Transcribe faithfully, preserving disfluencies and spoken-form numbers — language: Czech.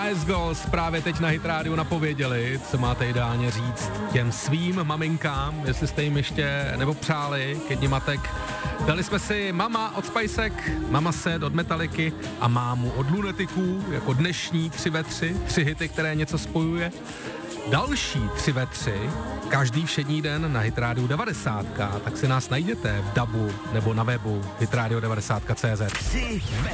Ice Girls právě teď na Hit Radio napověděli, co máte ideálně říct těm svým maminkám, jestli jste jim ještě nebo přáli ke dni matek. Dali jsme si Mama od Spicek, Mama Set od Metalliky a Mámu od Lunatiků, jako dnešní tři ve tři, tři hity, které něco spojuje. Další tři ve tři, každý všední den na Hit Radio devadesát, tak si nás najděte v dabu nebo na webu hitradio devadesát tečka cé zet.